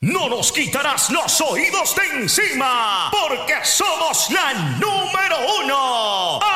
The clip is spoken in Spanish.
No nos quitarás los oídos de encima, porque somos la número 1.